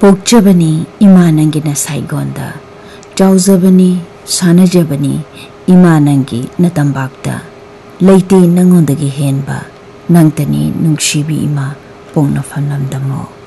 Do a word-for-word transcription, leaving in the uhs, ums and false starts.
पोक्चबनी इमा नंगी नसाइगोंदा चाउजबनी सानजबनी इमा नंगी नतंबाक्ता लेते नंगोंदगी हेनबा नंगतनी नुंगशिबी इमा पोंगना फनलमदमो।